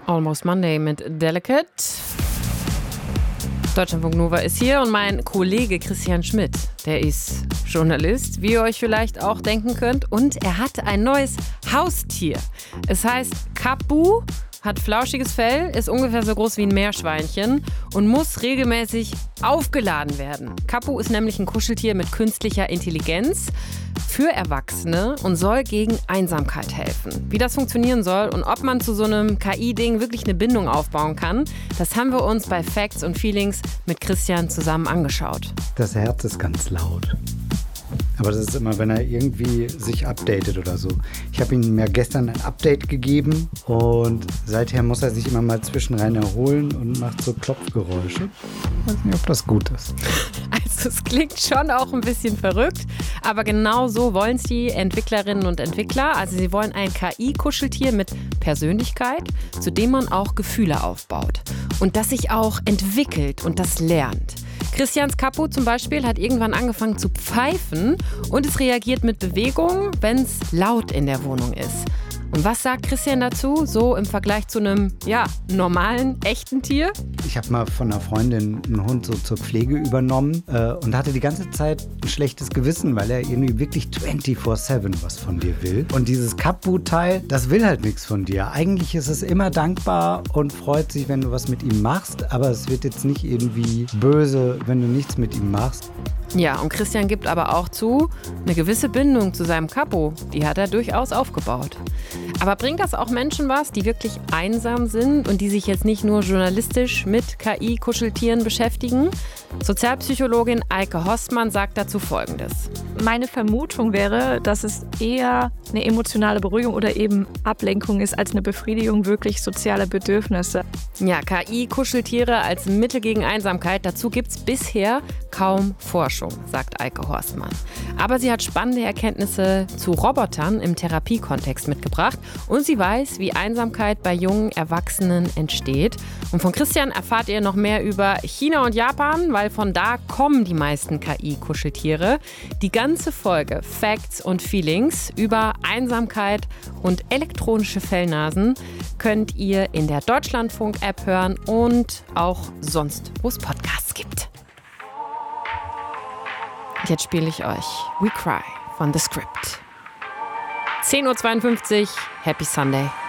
Almost Monday mit Delicate. Deutschlandfunk Nova ist hier und mein Kollege Christian Schmidt, der ist Journalist, wie ihr euch vielleicht auch denken könnt. Und er hat ein neues Haustier. Es heißt Kapu, hat flauschiges Fell, ist ungefähr so groß wie ein Meerschweinchen und muss regelmäßig aufgeladen werden. Kapu ist nämlich ein Kuscheltier mit künstlicher Intelligenz für Erwachsene und soll gegen Einsamkeit helfen. Wie das funktionieren soll und ob man zu so einem KI-Ding wirklich eine Bindung aufbauen kann, das haben wir uns bei Facts und Feelings mit Christian zusammen angeschaut. Das Herz ist ganz laut. Aber das ist immer, wenn er irgendwie sich updatet oder so. Ich habe ihm ja gestern ein Update gegeben und seither muss er sich immer mal zwischenrein erholen und macht so Klopfgeräusche. Ich weiß nicht, ob das gut ist. Also es klingt schon auch ein bisschen verrückt, aber genau so wollen es die Entwicklerinnen und Entwickler. Also sie wollen ein KI-Kuscheltier mit Persönlichkeit, zu dem man auch Gefühle aufbaut und das sich auch entwickelt und das lernt. Christians Kapu zum Beispiel hat irgendwann angefangen zu pfeifen und es reagiert mit Bewegung, wenn es laut in der Wohnung ist. Und was sagt Christian dazu, so im Vergleich zu einem, normalen, echten Tier? Ich habe mal von einer Freundin einen Hund so zur Pflege übernommen und hatte die ganze Zeit ein schlechtes Gewissen, weil er irgendwie wirklich 24/7 was von dir will. Und dieses Kapu-Teil, das will halt nichts von dir. Eigentlich ist es immer dankbar und freut sich, wenn du was mit ihm machst, aber es wird jetzt nicht irgendwie böse, wenn du nichts mit ihm machst. Ja, und Christian gibt aber auch zu, eine gewisse Bindung zu seinem Kapu, die hat er durchaus aufgebaut. Aber bringt das auch Menschen was, die wirklich einsam sind und die sich jetzt nicht nur journalistisch mit KI-Kuscheltieren beschäftigen? Sozialpsychologin Eike Horstmann sagt dazu Folgendes. Meine Vermutung wäre, dass es eher eine emotionale Beruhigung oder eben Ablenkung ist, als eine Befriedigung wirklich sozialer Bedürfnisse. Ja, KI-Kuscheltiere als Mittel gegen Einsamkeit, dazu gibt es bisher kaum Forschung, sagt Eike Horstmann. Aber sie hat spannende Erkenntnisse zu Robotern im Therapiekontext mitgebracht und sie weiß, wie Einsamkeit bei jungen Erwachsenen entsteht. Und von Christian erfahrt ihr noch mehr über China und Japan, weil von da kommen die meisten KI-Kuscheltiere. Die ganze Folge Facts und Feelings über Einsamkeit und elektronische Fellnasen könnt ihr in der Deutschlandfunk-App hören und auch sonst, wo es Podcasts gibt. Jetzt spiele ich euch We Cry von The Script. 10:52 Uhr, Happy Sunday.